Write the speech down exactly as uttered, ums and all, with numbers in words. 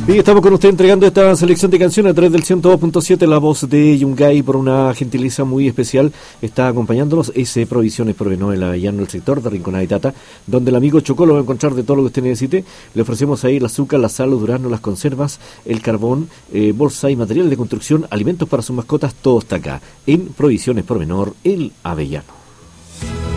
Bien, estamos con usted entregando esta selección de canciones a través del ciento dos punto siete. La voz de Yungay, por una gentileza muy especial, está acompañándonos. S. Provisiones Provenor, allá en el sector de Rinconada y Tata, donde el amigo Chocó lo va a encontrar de todo lo que usted necesite. Le ofrecemos ahí el azúcar, la sal, los duraznos, las conservas, el carbón, eh, bolsa y materiales de construcción, alimentos para sus mascotas. Todo está acá en Provisiones Provenor, el Avellano.